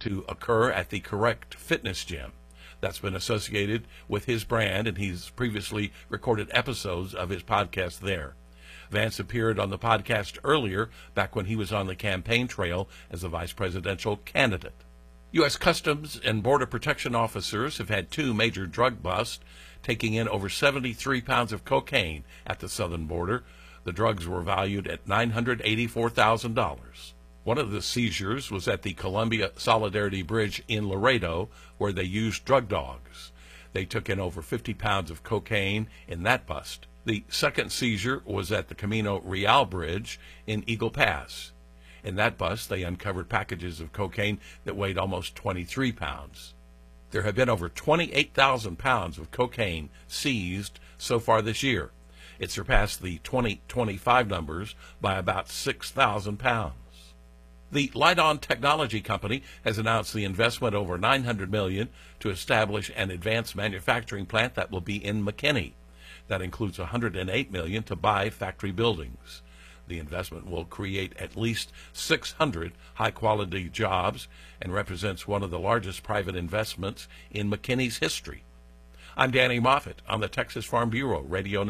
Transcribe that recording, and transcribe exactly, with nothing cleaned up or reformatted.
to occur at the Correct Fitness Gym. That's been associated with his brand, and he's previously recorded episodes of his podcast there. Vance appeared on the podcast earlier, back when he was on the campaign trail as a vice presidential candidate. U S Customs and Border Protection officers have had two major drug busts, taking in over seventy-three pounds of cocaine at the southern border. The drugs were valued at nine hundred eighty-four thousand dollars. One of the seizures was at the Columbia Solidarity Bridge in Laredo, where they used drug dogs. They took in over fifty pounds of cocaine in that bust. The second seizure was at the Camino Real Bridge in Eagle Pass. In that bust, they uncovered packages of cocaine that weighed almost twenty-three pounds. There have been over twenty-eight thousand pounds of cocaine seized so far this year. It surpassed the twenty twenty-five numbers by about six thousand pounds. The Lite-On Technology Company has announced the investment over nine hundred million dollars to establish an advanced manufacturing plant that will be in McKinney. That includes one hundred eight million dollars to buy factory buildings. The investment will create at least six hundred high-quality jobs and represents one of the largest private investments in McKinney's history. I'm Danny Moffett on the Texas Farm Bureau Radio Network.